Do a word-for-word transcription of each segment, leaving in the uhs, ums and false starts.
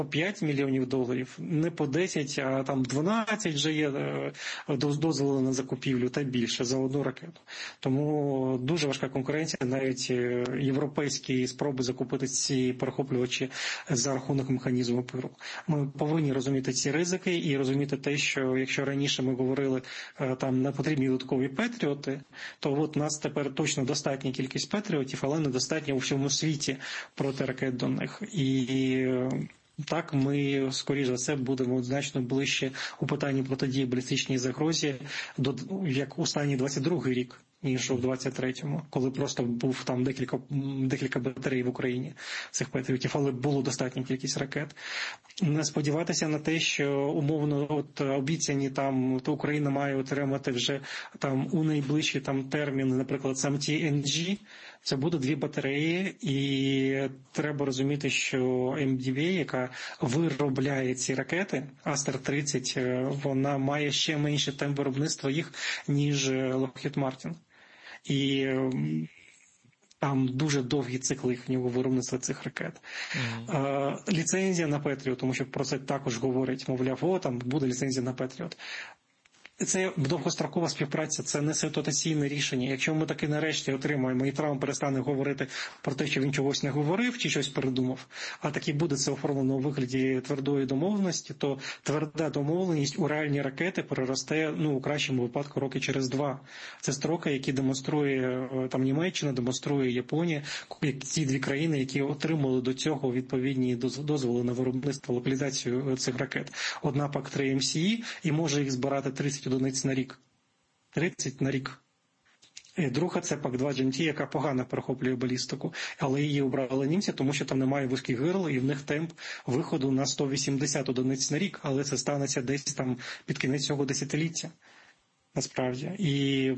п'ять мільйонів доларів, не по десять, а там дванадцять вже є дозволи на закупівлю та більше за одну ракету. Тому дуже важка конкуренція, навіть європейські спроби закупити ці перехоплювачі за рахунок механізму пиру. Ми повинні розуміти ці ризики і розуміти те, що якщо раніше ми говорили, там не потрібні додаткові патріоти, то от у нас тепер точно достатня кількість патріотів, але недостатньо у всьому світі протиракет до них. І так, ми, скоріш за все, будемо значно ближче у питанні протидії балістичній загрозі, до, як у стані двадцять другий рік, ніж у двадцять третьому, коли просто був там декілька, декілька батарей в Україні цих патріотів, але було достатня кількість ракет. Не сподіватися на те, що умовно от обіцяні там, то Україна має отримати вже там у найближчий там термін, наприклад, сам ті ен джі, це буде дві батареї, і треба розуміти, що ем ді ві, яка виробляє ці ракети, Астер тридцять, вона має ще менший темп виробництва їх, ніж Lockheed Martin. І там дуже довгі цикли їхнього виробництва цих ракет. Mm-hmm. Ліцензія на Петріот, тому що про це також говорять, мовляв, о, там буде ліцензія на Петріот. Це довгострокова співпраця, це не ситуаційне рішення. Якщо ми таки нарешті отримаємо, і Трамп перестане говорити про те, що він чогось не говорив чи щось передумав, а таки буде це оформлено у вигляді твердої домовленості, то тверда домовленість у реальні ракети переросте, ну, у кращому випадку, роки через два. Це строки, які демонструє там Німеччина, демонструє Японія, ці дві країни, які отримали до цього відповідні дозволи на виробництво, локалізацію цих ракет. Одна пак три ем сі і і може їх збирати тридцять одиниць на рік. тридцять на рік. І друга – це пак два джі ем ті, яка погано перехоплює балістику. Але її обрали німці, тому що там немає вузьких гирл, і в них темп виходу на сто вісімдесят одиниць на рік. Але це станеться десь там під кінець цього десятиліття. Насправді. І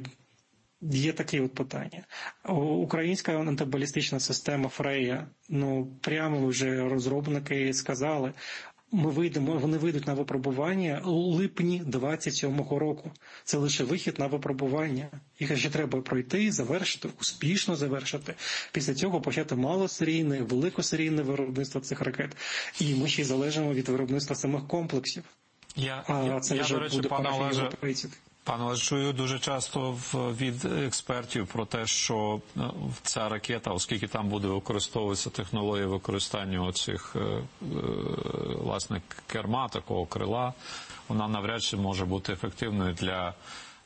є такі от питання. Українська антибалістична система Фрея, ну, прямо вже розробники сказали, Ми вийдемо, вони вийдуть на випробування у липні двадцять сьомого року. Це лише вихід на випробування. Їх ще треба пройти, завершити, успішно завершити. Після цього почати малосерійне, великосерійне виробництво цих ракет. І ми ще й залежимо від виробництва самих комплексів. Я, а я, це я вже до речі, буде пане Олеже, Пане Олеже, чую дуже часто від експертів про те, що ця ракета, оскільки там буде використовуватися технологія використання оцих, власне, керма, такого крила, вона навряд чи може бути ефективною для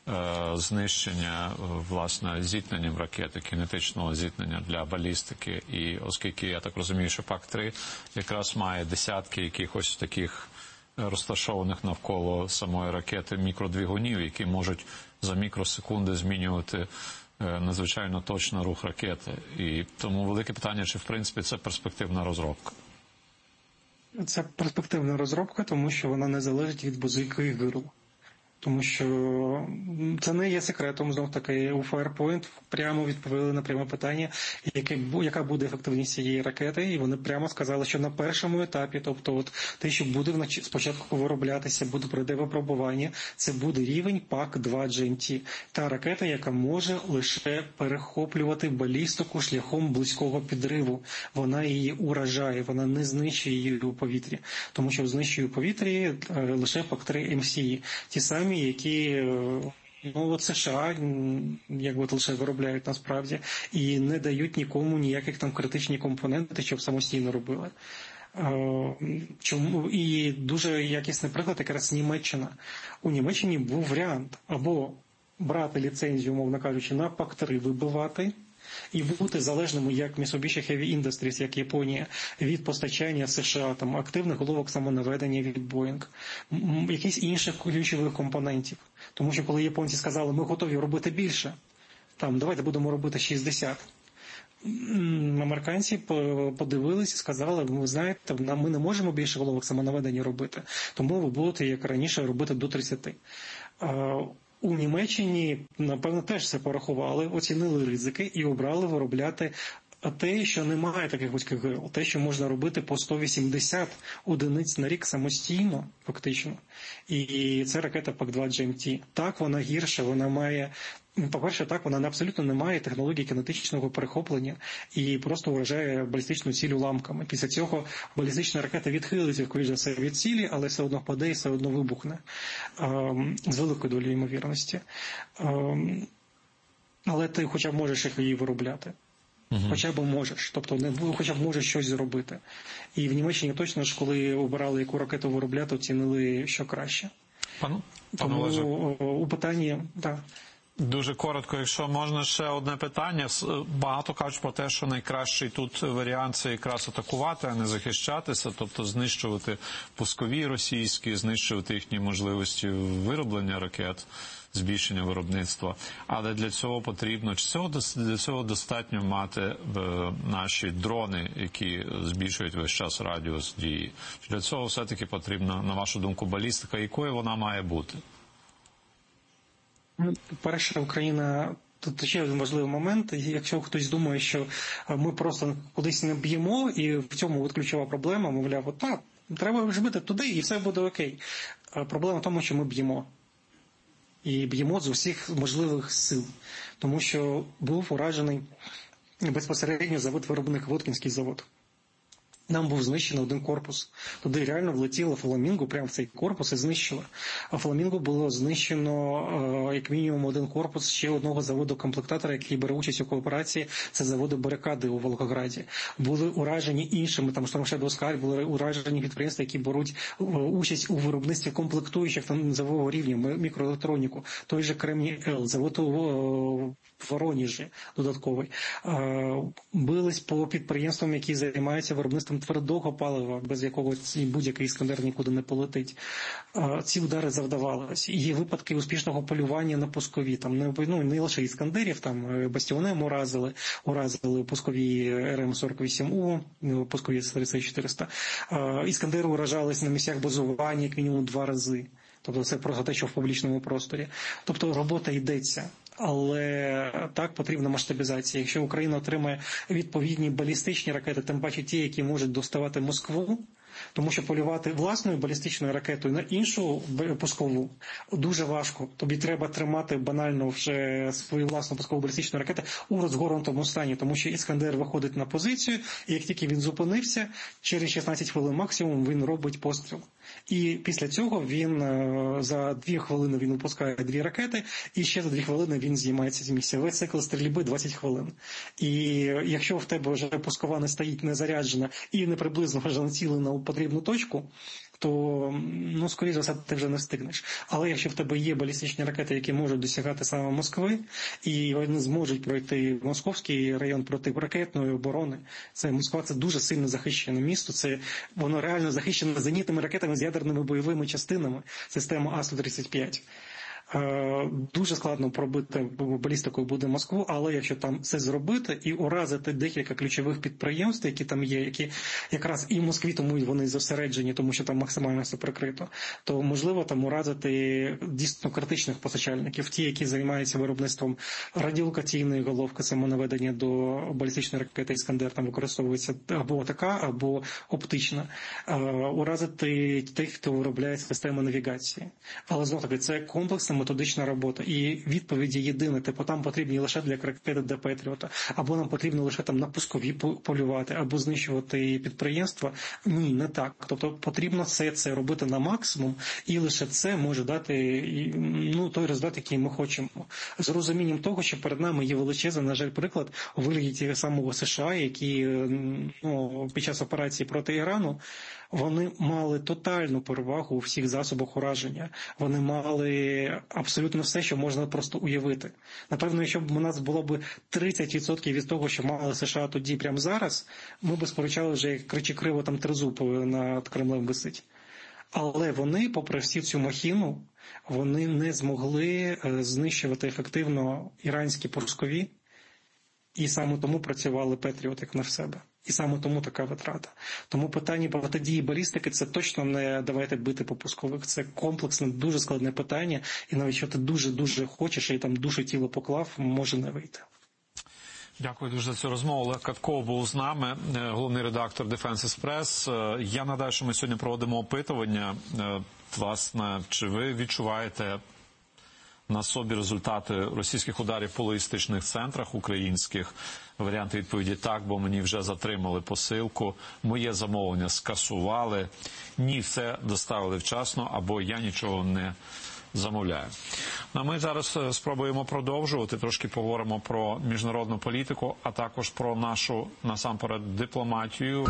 знищення, власне, зіткненням ракети, кінетичного зіткнення для балістики. І оскільки, я так розумію, що пак три якраз має десятки якихось таких розташованих навколо самої ракети мікродвигунів, які можуть за мікросекунди змінювати надзвичайно точно рух ракети. І тому велике питання, чи в принципі це перспективна розробка. Це перспективна розробка, тому що вона не залежить від будь-яких гирл. Тому що це не є секретом, знов таки, у Firepoint прямо відповіли на пряме питання, яке, яка буде ефективність цієї ракети, і вони прямо сказали, що на першому етапі, тобто от те, що буде спочатку вироблятися, буде пройде випробування, це буде рівень пак два джі ем ті. Та ракета, яка може лише перехоплювати балістику шляхом близького підриву. Вона її уражає, вона не знищує її у повітрі. Тому що знищує у повітрі лише пак три ем сі і. Ті самі, які, ну, от США, якби лише виробляють насправді, і не дають нікому ніяких там критичні компоненти, щоб самостійно робили. Чому? І дуже якісний приклад якраз Німеччина. У Німеччині був варіант або брати ліцензію, умовно кажучи, на пак три вибивати, і бути залежними, як Mitsubishi Heavy Industries, як Японія, від постачання США, там, активних головок самонаведення від Boeing, якісь інших ключових компонентів. Тому що коли японці сказали, ми готові робити більше, там, давайте будемо робити шістдесят. Американці подивилися і сказали, ви знаєте, ми не можемо більше головок самонаведення робити, тому ви будете, як раніше, робити до тридцяти. У Німеччині, напевно, теж це порахували, оцінили ризики і обрали виробляти А те, що немає таких вузьких горил, те, що можна робити по сто вісімдесят одиниць на рік самостійно, фактично, і це ракета пак два джі ем ті. Так, вона гірша, вона має, по-перше, так, вона абсолютно не має технології кінетичного перехоплення і просто вражає балістичну ціль уламками. Після цього балістична ракета відхилиться, скоріш за все, від цілі, але все одно впаде і все одно вибухне. Ем, з великою долею ймовірності. Ем, але ти хоча б можеш її виробляти. Угу. Хоча б можеш, тобто не хоча б можеш щось зробити. І в Німеччині точно ж, коли обирали, яку ракету виробляти, оцінили, що краще. Пану, Тому Олеже, у питанні, так. Дуже коротко, якщо можна, ще одне питання. Багато кажуть про те, що найкращий тут варіант – це якраз атакувати, а не захищатися, тобто знищувати пускові російські, знищувати їхні можливості вироблення ракет, збільшення виробництва. Але для цього потрібно, чи цього, для цього достатньо мати наші дрони, які збільшують весь час радіус дії? Чи для цього все-таки потрібна, на вашу думку, балістика? Якою вона має бути? Перша Україна, тут ще один важливий момент, якщо хтось думає, що ми просто кудись не б'ємо, і в цьому от ключова проблема, мовляв, от так, треба вжити туди, і все буде окей. Проблема в тому, що ми б'ємо. І б'ємо з усіх можливих сил, тому що був уражений безпосередньо завод-виробник, Воткінський завод. Нам був знищено один корпус. Туди реально влетіло Фламінго прямо в цей корпус і знищило. А Фламінго було знищено, як мінімум, один корпус ще одного заводу-комплектатора, який бере участь у кооперації. Це заводи Барикади у Волгограді. Були уражені іншими, там Штормшедоу Оскар, були уражені підприємства, які беруть участь у виробництві комплектуючих там низового рівня, мікроелектроніку. Той же Кремній Л, завод у Воронежі додатковий. Бились по підприємствам, які займаються виробництвом твердого палива, без якого будь-який іскандер нікуди не полетить. Ці удари завдавалися. Є випадки успішного полювання на пускові. Там не, ну, не лише іскандерів, там бастіонем уразили, уразили пускові ер ем сорок вісім у, пускові ес тридцять чотириста. Іскандери уражались на місцях базування як мінімум два рази. Тобто це просто те, що в публічному просторі. Тобто робота йдеться. Але так, потрібна масштабізація. Якщо Україна отримає відповідні балістичні ракети, тим паче ті, які можуть доставати Москву, тому що полювати власною балістичною ракетою на іншу пускову дуже важко. Тобі треба тримати банально вже свою власну пускову балістичну ракету у розгорнутому стані, тому що Іскандер виходить на позицію, і як тільки він зупинився, через шістнадцять хвилин максимум він робить постріл. І після цього він за дві хвилини він випускає дві ракети, і ще за дві хвилини він знімається з місця. Весь цикл стрільби двадцять хвилин. І якщо в тебе вже пускова не стоїть, не заряджена і не приблизно вже націлена у потрібну точку, то, ну, скоріше за все, ти вже не встигнеш. Але якщо в тебе є балістичні ракети, які можуть досягати саме Москви, і вони зможуть пройти московський район протиракетної оборони, це Москва, це дуже сильно захищене місто, це воно реально захищене зенітними ракетами з ядерними бойовими частинами, система А сто тридцять п'ять. Дуже складно пробити балістикою буде Москву, але якщо там це зробити і уразити декілька ключових підприємств, які там є, які якраз і в Москві, тому вони зосереджені, тому що там максимально все прикрито, то можливо там уразити дійсно критичних постачальників, ті, які займаються виробництвом радіолокаційної головки, самонаведення до балістичної ракети «Іскандер», там використовується або така, або оптична, уразити тих, хто виробляє системи навігації. Але знову таки це комплексна методична робота. І відповіді єдине, типу, там потрібні лише для ракети до Петріота, або нам потрібно лише там на пускові полювати, або знищувати підприємства. Ні, не так. Тобто потрібно все це робити на максимум, і лише це може дати, ну, той результат, який ми хочемо. З розумінням того, що перед нами є величезний, на жаль, приклад у вигляді самого США, які, ну, під час операції проти Ірану, вони мали тотальну перевагу у всіх засобах ураження. Вони мали абсолютно все, що можна просто уявити. Напевно, якщо б у нас було б тридцять відсотків від того, що мали США тоді прямо зараз, ми б сперечали вже, як кричі криво там тризуб над Кремлем висить. Але вони, попри всю цю махіну, вони не змогли знищувати ефективно іранські пускові, і саме тому працювали Петріот як на себе. І саме тому така витрата. Тому питання протидії балістики – це точно не давайте бити по пускових. Це комплексне, дуже складне питання. І навіть якщо ти дуже-дуже хочеш, і там душу тіло поклав, може не вийти. Дякую дуже за цю розмову. Олег Катков був з нами, головний редактор Defense Express. Я нагадаю, що ми сьогодні проводимо опитування. Власне, чи ви відчуваєте на собі результати російських ударів по логістичних центрах українських? Варіант відповіді так, бо мені вже затримали посилку, моє замовлення скасували, ні, все доставили вчасно, або я нічого не замовляю. Ну, ми зараз спробуємо продовжувати, трошки поговоримо про міжнародну політику, а також про нашу, насамперед, дипломатію.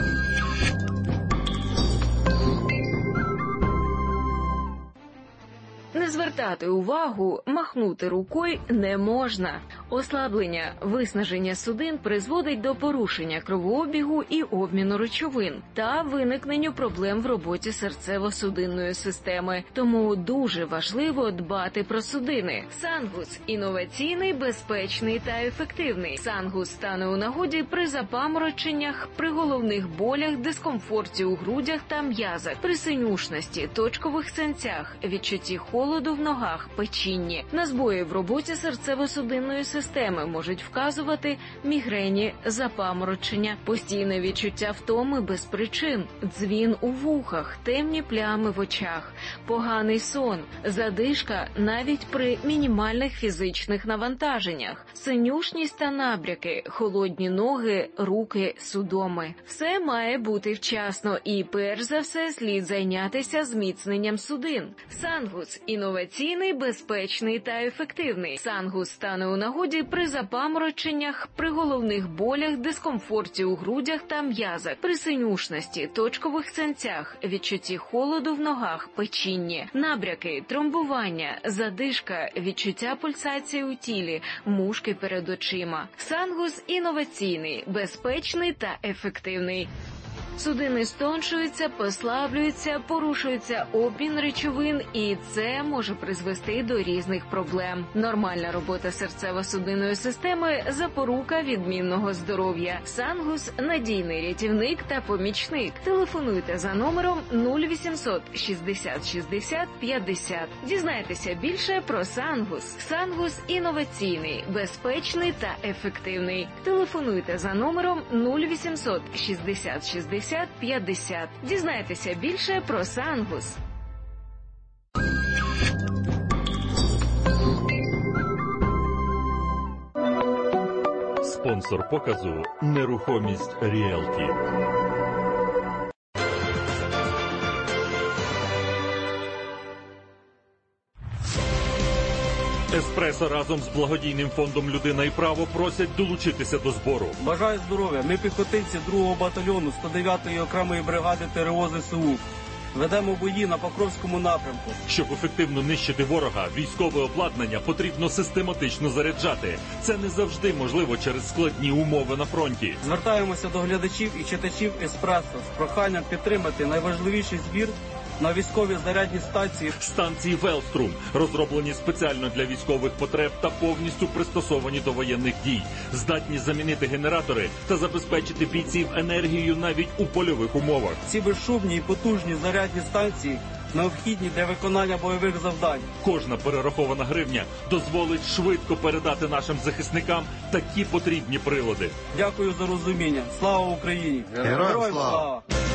Не звертати увагу, махнути рукою не можна. Ослаблення, виснаження судин призводить до порушення кровообігу і обміну речовин та виникненню проблем в роботі серцево-судинної системи. Тому дуже важливо дбати про судини. Сангус – інноваційний, безпечний та ефективний. Сангус стане у нагоді при запамороченнях, при головних болях, дискомфорті у грудях та м'язах, при синюшності, точкових синцях, відчутті холоду в ногах, печінні. На збої в роботі серцево-судинної системи можуть вказувати мігрені, запаморочення, постійне відчуття втоми без причин, дзвін у вухах, темні плями в очах, поганий сон, задишка навіть при мінімальних фізичних навантаженнях, синюшність та набряки, холодні ноги, руки, судоми. Все має бути вчасно і, перш за все, слід зайнятися зміцненням судин. Сангус – інноваційний, безпечний та ефективний. Сангус стане у нагоді при запамороченнях, при головних болях, дискомфорті у грудях та м'язах, при синюшності, точкових синцях, відчутті холоду в ногах, печінні, набряки, тромбування, задишка, відчуття пульсації у тілі, мушки перед очима. Сангус інноваційний, безпечний та ефективний. Судини стоншуються, послаблюються, порушується обмін речовин, і це може призвести до різних проблем. Нормальна робота серцево-судинної системи – запорука відмінного здоров'я. Сангус – надійний рятівник та помічник. Телефонуйте за номером нуль вісімсот шістдесят шістдесят п'ятдесят. Дізнайтеся більше про Сангус. Сангус – інноваційний, безпечний та ефективний. Телефонуйте за номером нуль вісімсот шістдесят шістдесят п'ятдесят. Дізнайтеся більше про Сангус. Спонсор показу «Нерухомість Ріелті». Еспресо разом з благодійним фондом «Людина і право» просять долучитися до збору. Бажаю здоров'я. Ми піхотинці другого батальйону сто дев'ятої окремої бригади ТРО ЗСУ. Ведемо бої на Покровському напрямку. Щоб ефективно нищити ворога, військове обладнання потрібно систематично заряджати. Це не завжди можливо через складні умови на фронті. Звертаємося до глядачів і читачів Еспресо з проханням підтримати найважливіший збір на військові зарядні станції. Станції «Велструм» розроблені спеціально для військових потреб та повністю пристосовані до воєнних дій. Здатні замінити генератори та забезпечити бійців енергією навіть у польових умовах. Ці безшумні і потужні зарядні станції необхідні для виконання бойових завдань. Кожна перерахована гривня дозволить швидко передати нашим захисникам такі потрібні прилади. Дякую за розуміння. Слава Україні! Героям слава!